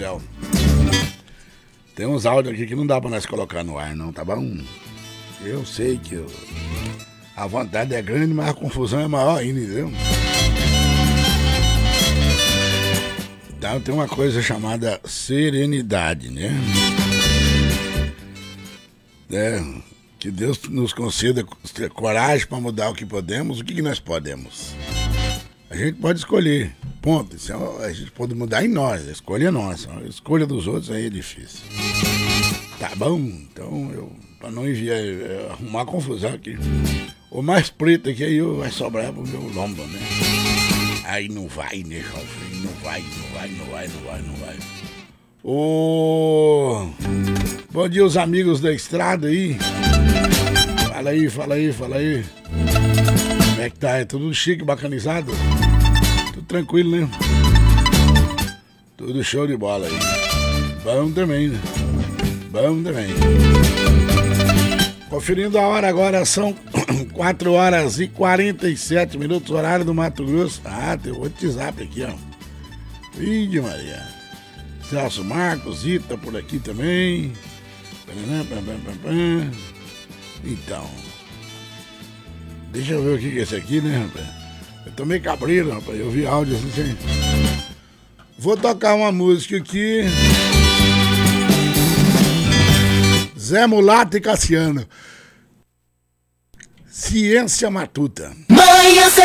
céu. Tem uns áudios aqui que não dá pra nós colocar no ar, não, tá bom? Eu sei que a vontade é grande, mas a confusão é maior ainda, entendeu? Então tem uma coisa chamada serenidade, né? Que Deus nos conceda coragem para mudar o que podemos. O que nós podemos? A gente pode escolher, ponto. A gente pode mudar em nós, a escolha é nossa. A escolha dos outros aí é difícil. Tá bom? Então, para não arrumar confusão aqui. O mais preto aqui aí vai sobrar pro meu lombo, né? Aí não vai, né, jovem? Não vai. Bom dia, os amigos da estrada aí. Fala aí. Como é que tá? É tudo chique, bacanizado? Tudo tranquilo, né? Tudo show de bola aí. Bom também, né? Bom também. Conferindo a hora agora, são 4 horas e 47 minutos, horário do Mato Grosso. Ah, tem o WhatsApp aqui, ó. Ide Maria. Celso Marcos, Ita por aqui também. Então, deixa eu ver o que é esse aqui, né, rapaz? Eu tô meio cabreiro, rapaz. Eu vi áudio assim. Vou tocar uma música aqui. Zé Mulato e Cassiano. Ciência Matuta.